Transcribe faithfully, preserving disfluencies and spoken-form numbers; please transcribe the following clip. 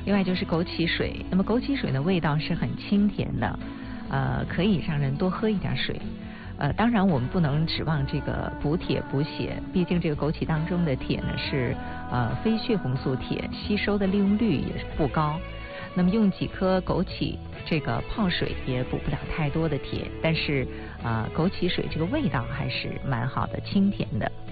另外就是枸杞水，那么枸杞水的味道是很清甜的，呃，可以让人多喝一点水。呃，当然我们不能指望这个补铁补血，毕竟这个枸杞当中的铁呢是呃非血红素铁，吸收的利用率也是不高。那么用几颗枸杞这个泡水也补不了太多的铁，但是啊、呃、枸杞水这个味道还是蛮好的，清甜的。